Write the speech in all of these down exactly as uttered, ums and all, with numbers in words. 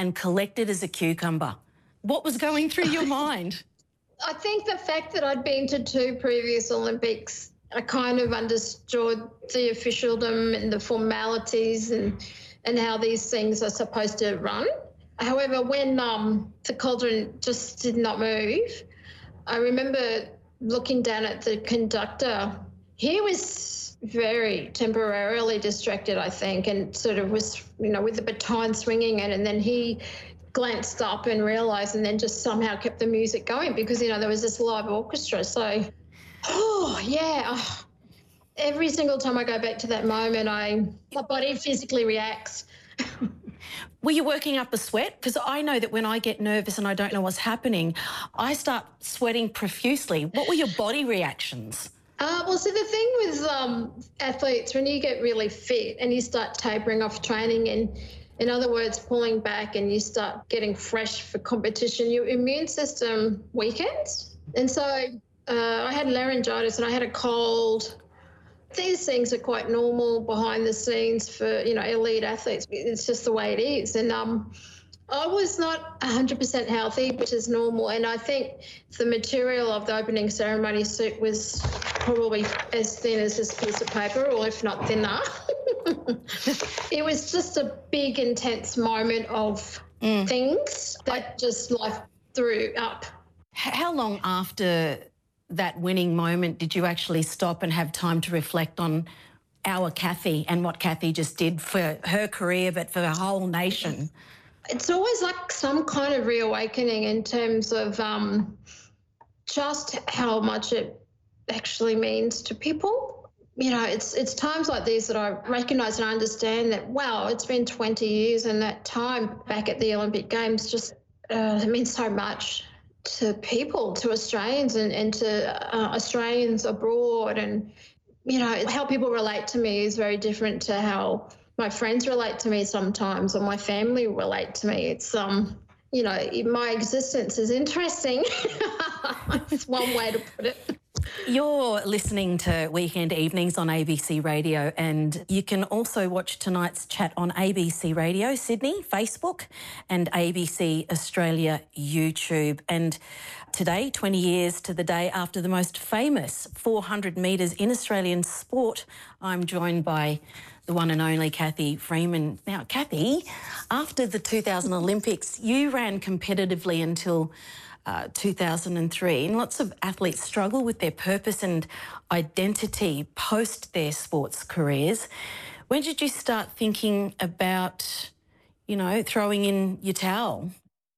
and collected as a cucumber. What was going through your mind? I think the fact that I'd been to two previous Olympics, I kind of understood the officialdom and the formalities and and how these things are supposed to run. However, when um, the cauldron just did not move, I remember looking down at the conductor. He was very temporarily distracted, I think, and sort of was, you know, with the baton swinging it, and then he glanced up and realised, and then just somehow kept the music going because, you know, there was this live orchestra. So, oh, yeah. Oh, every single time I go back to that moment, I my body physically reacts. Were you working up a sweat? Because I know that when I get nervous and I don't know what's happening, I start sweating profusely. What were your body reactions? Uh, well, see, the thing with um, athletes, when you get really fit and you start tapering off training and, in other words, pulling back and you start getting fresh for competition, your immune system weakens. And so uh, I had laryngitis and I had a cold. These things are quite normal behind the scenes for, you know, elite athletes. It's just the way it is. And um, I was not one hundred percent healthy, which is normal. And I think the material of the opening ceremony suit was probably as thin as this piece of paper, or if not thinner. It was just a big, intense moment of mm. things that just life threw up. How long after that winning moment did you actually stop and have time to reflect on our Kathy and what Kathy just did for her career, but for the whole nation? It's always like some kind of reawakening in terms of um, just how much it actually means to people. You know, it's it's times like these that I recognise and I understand that, wow, it's been twenty years, and that time back at the Olympic Games just uh, it means so much to people, to Australians and, and to uh, Australians abroad. And, you know, how people relate to me is very different to how my friends relate to me sometimes, or my family relate to me. It's, um, you know, my existence is interesting. It's one way to put it. You're listening to Weekend Evenings on A B C Radio, and you can also watch tonight's chat on A B C Radio Sydney, Facebook, and A B C Australia YouTube. And today, twenty years to the day after the most famous four hundred metres in Australian sport, I'm joined by the one and only Cathy Freeman. Now, Cathy, after the two thousand Olympics, you ran competitively until Uh, two thousand three, and lots of athletes struggle with their purpose and identity post their sports careers. When did you start thinking about, you know, throwing in your towel?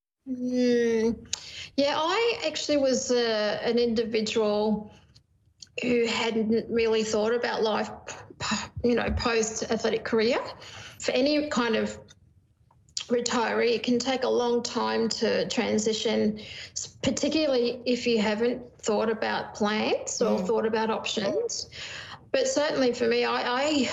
Mm, yeah, I actually was uh, an individual who hadn't really thought about life, you know, post-athletic career. For any kind of retiree, it can take a long time to transition, particularly if you haven't thought about plans or mm. thought about options. But certainly for me, I, I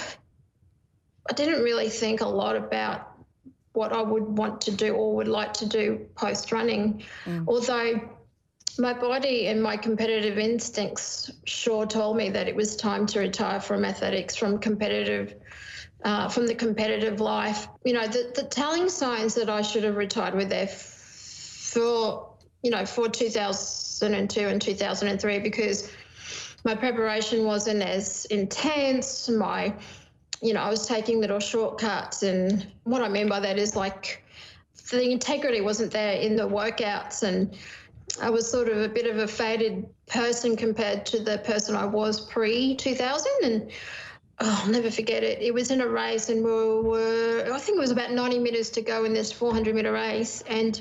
I didn't really think a lot about what I would want to do or would like to do post-running, mm. although my body and my competitive instincts sure told me that it was time to retire from athletics, from competitive Uh, from the competitive life. You know, the, the telling signs that I should have retired were there for, you know, for two thousand two and two thousand three, because my preparation wasn't as intense. My, you know, I was taking little shortcuts, and what I mean by that is, like, the integrity wasn't there in the workouts, and I was sort of a bit of a faded person compared to the person I was pre two thousand. And oh, I'll never forget it. It was in a race, and we were, I think it was about ninety metres to go in this four hundred metre race, and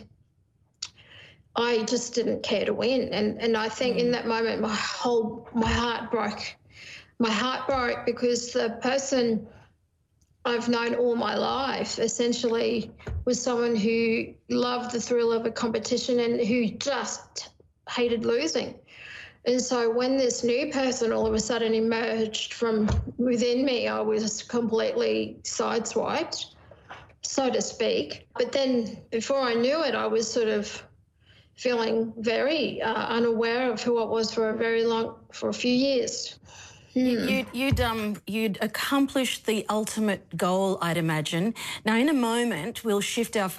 I just didn't care to win. And and I think mm. in that moment, my whole, my heart broke. My heart broke because the person I've known all my life essentially was someone who loved the thrill of a competition and who just hated losing. And so when this new person all of a sudden emerged from within me, I was completely sideswiped, so to speak. But then before I knew it, I was sort of feeling very uh, unaware of who I was for a very long, for a few years. Hmm. You'd, you'd, um, you'd accomplished the ultimate goal, I'd imagine. Now, in a moment, we'll shift our